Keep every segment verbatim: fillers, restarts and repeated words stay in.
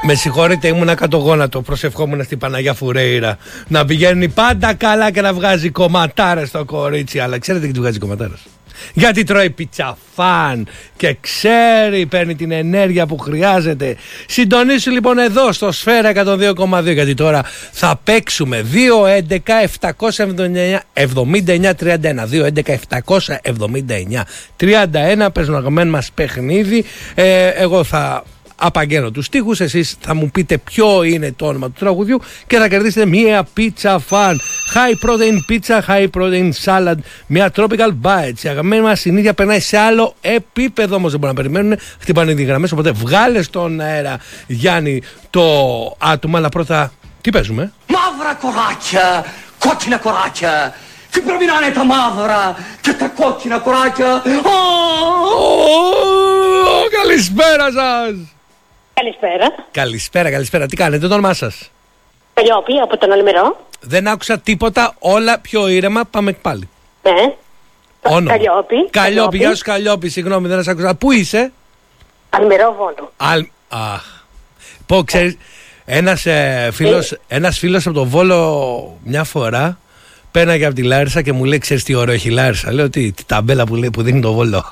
Με συγχωρείτε, ήμουνα κατογόνατο. Προσευχόμουν στην Παναγιά Φουρέιρα να πηγαίνει πάντα καλά και να βγάζει κομματάρες στο κορίτσι. Αλλά ξέρετε γιατί βγάζει κομματάρες? Γιατί τρώει πιτσαφάν και ξέρει, παίρνει την ενέργεια που χρειάζεται. Συντονίσου λοιπόν εδώ στο Σφαίρα εκατόν δύο κόμμα δύο, γιατί τώρα θα παίξουμε δύο έντεκα επτακόσια εβδομήντα εννιά τριάντα ένα. δύο έντεκα επτακόσια εβδομήντα εννιά τριάντα ένα. Παίζουν αγαπημένο μας παιχνίδι. ε, Εγώ θα απαγγέλνω τους στίχους, εσείς θα μου πείτε ποιο είναι το όνομα του τραγουδιού και θα κερδίσετε μία πίτσα φαν. High protein pizza, high protein salad, μία tropical bites. Η αγαπημένη μας συνήθεια περνάει σε άλλο επίπεδο, όμως δεν μπορούν να περιμένουν. Χτυπάνε οι γραμμές, οπότε βγάλε στον αέρα, Γιάννη, το άτομο. Αλλά πρώτα, τι παίζουμε? Μαύρα κοράκια, κόκκινα κοράκια. Τι πρέπει να είναι τα μαύρα και τα κόκκινα κοράκια? Καλησπέρα σας. Καλησπέρα. Καλησπέρα, καλησπέρα. Τι κάνετε, το όνομά σας? Καλλιόπη από τον Αλμυρό. Δεν άκουσα τίποτα, όλα πιο ήρεμα, πάμε πάλι. Ναι. Όνομα. Καλλιόπη. Καλλιόπη, γεια σου Καλλιόπη, συγγνώμη δεν σας άκουσα. Πού είσαι? Αλμυρό Βόλο. Αλ... Αχ. Πω, ξέρεις, ένας, ε, φίλος, ε. ένας φίλος από τον Βόλο μια φορά πέρναγε από τη Λάρισα και μου λέει, ξέρεις τι ωραίο έχει η Λάρισα? Λέω, τι, τι ταμπέλα που, λέει, που δίνει το Βόλο.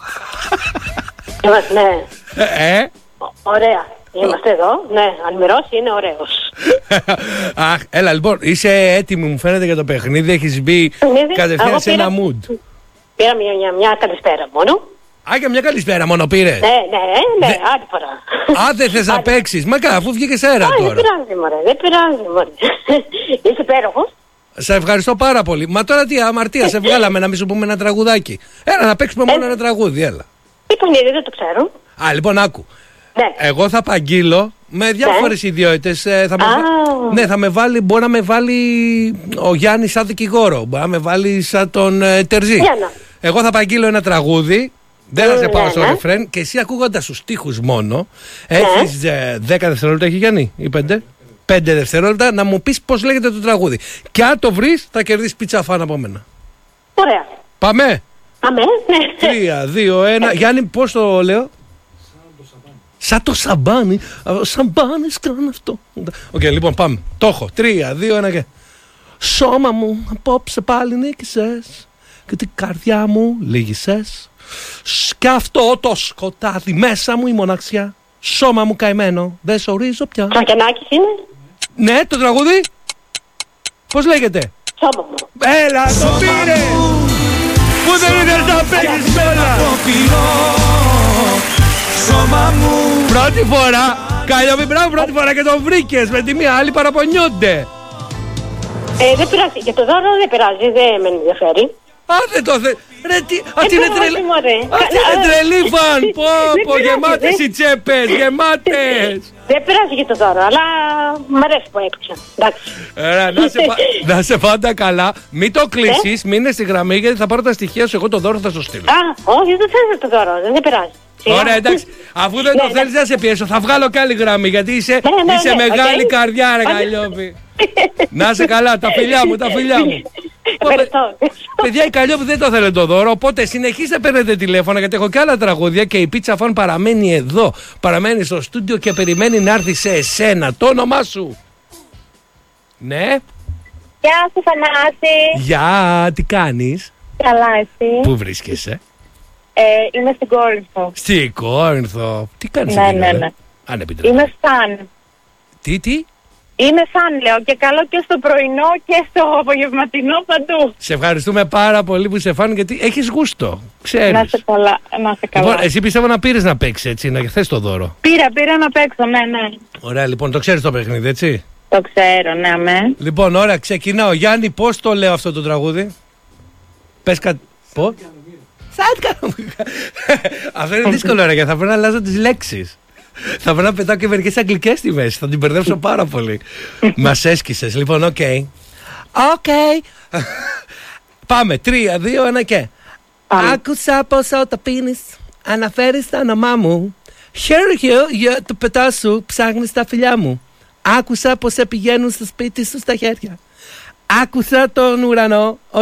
Ναι. Ε, Ωραία. Είμαστε εδώ. Ναι, Αλμυρός είναι ωραίος. Αχ, έλα λοιπόν, είσαι έτοιμη μου φαίνεται για το παιχνίδι, έχεις μπει κατευθείαν σε ένα mood. Πήρα μια, μια, μια καλησπέρα μόνο. Α, και μια καλησπέρα μόνο πήρες? Ναι, ναι, ναι, Δε... άλλη φορά. Α, δεν θες να παίξεις? Μα καλά, αφού βγήκες αέρα τώρα. Δεν πειράζει μωρέ, δεν πειράζει μωρέ. Είσαι υπέροχος. Σε ευχαριστώ πάρα πολύ. Μα τώρα τι αμαρτία, σε βγάλαμε να μην σου πούμε ένα τραγουδάκι. Έλα να παίξουμε μόνο ένα τραγούδι, έλα. Τι παιχνίδι, δεν το ξέρω. Α, λοιπόν, άκου. Ναι. Εγώ θα απαγγείλω με διάφορες ναι. ιδιότητες. Ε, θα με... ah. Ναι, θα με βάλει, μπορεί να με βάλει ο Γιάννης σαν δικηγόρο. Μπορεί να με βάλει σαν τον ε, Τερζή. Yeah, Εγώ θα απαγγείλω ένα τραγούδι. Δεν θα mm, σε πάω yeah, στο ρεφρέν. Και εσύ ακούγοντας τους στίχους μόνο. Έχεις yeah. ε, δέκα δευτερόλεπτα, έχει Γιάννη, ή πέντε. πέντε δευτερόλεπτα να μου πεις πώς λέγεται το τραγούδι. Και αν το βρεις, θα κερδίσεις πίτσα φαν από μένα. Ωραία. Πάμε. Πάμε, ναι. τρία, δύο, ένα. Γιάννη, πώς το λέω? Σαν το σαμπάνι. Ο σαμπάνις κάνει αυτό. Οκ, okay, λοιπόν, πάμε. Το έχω. Τρία, δύο, ένα και. Σώμα μου, απόψε πάλι νίκησες. Και την καρδιά μου λύγησες. Και αυτό το σκοτάδι μέσα μου η μοναξιά. Σώμα μου καημένο, δεν σ' ορίζω πια. Τσακιανάκης είναι? Ναι, το τραγούδι. Πώς λέγεται? Σώμα μου. Έλα, το πήρε! Πού δεν ήθελες να παίξεις τώρα? Σώμα μου. Πρώτη φορά, Καλλιόπη, μπράβο, πρώτη φορά και τον βρήκες. Με τη μία, άλλοι παραπονιούνται. Ε, δεν πειράζει, για το δώρο δεν πειράζει, δεν με ενδιαφέρει. Α, δεν το θε... Ρε, τι... Αυτή είναι τρελή... Αυτή είναι τρελή φαν! Πω, πω, γεμάτες οι τσέπες, γεμάτες! Δεν πειράζει για το δώρο, αλλά μ' αρέσει που έπαιξα. Εντάξει. Να σε πάντα καλά. Μην το κλείσεις, μείνε στη γραμμή, γιατί θα πάρω τα στοιχεία σου, εγώ το δώρο θα σου στείλω. Α, όχι, δεν θέλω το δώρο, δεν πειράζει. Ωραία, εντάξει. Αφού δεν το θέλεις να σε πιέσω, θα βγάλω κι άλλη γραμμή, γιατί είσαι μεγάλη καρδιά, ρε Καλλιόπη. Να είσαι καλά, τα φιλιά μου, τα φιλιά μου. Παιδιά, η Καλλιόπη δεν το θέλει το δώρο, οπότε συνεχίστε παίρνετε τηλέφωνα, γιατί έχω και άλλα τραγούδια και η Πίτσα Φαν παραμένει εδώ. Παραμένει στο στούντιο και περιμένει να έρθει σε εσένα. Το όνομά σου? Ναι. Γεια σου, Θανάση. Γεια, τι κάνεις? Καλά, εσύ? Πού βρίσκεσαι? Ε, είμαι στην Κόρινθο. Στην Κόρινθο. Τι κάνεις? Ναι, ναι, ναι. Αν επιτρέπεις. Είμαι φαν. Τι, τι? Είμαι φαν, λέω, και καλό και στο πρωινό και στο απογευματινό, παντού. Σε ευχαριστούμε πάρα πολύ που σε φαν, γιατί έχεις γούστο. Ξέρεις. Να είσαι καλά, να είσαι καλά. Λοιπόν, εσύ πιστεύω να πήρες να παίξεις, έτσι, να θες το δώρο. Πήρα, πήρα να παίξω, ναι, ναι. Ωραία, λοιπόν, το ξέρεις το παιχνίδι, έτσι? Το ξέρω, ναι, αμέ. Λοιπόν, ωραία, ξεκινάω. Γιάννη, πώς το λέω αυτό το τραγούδι? Πες κάτι. Πώς? Σαν κανονικά. Αυτό είναι δύσκολο, ρε, γιατί θα πρέπει να αλλάζω τις λέξεις. Θα πρέπει να πετάω και μερικές αγγλικές στη μέση. Θα την μπερδέψω πάρα πολύ. Μας έσκησες. Λοιπόν, οκ. Okay. Οκ. Okay. Πάμε. Τρία, δύο, ένα και. Άκουσα πόσο το πίνεις. Αναφέρεις τα όνομά μου. Χέρι για το πετά σου. Ψάχνεις τα φιλιά μου. Άκουσα πως σε πηγαίνουν στο σπίτι σου στα χέρια. Άκουσα τον ουρανό.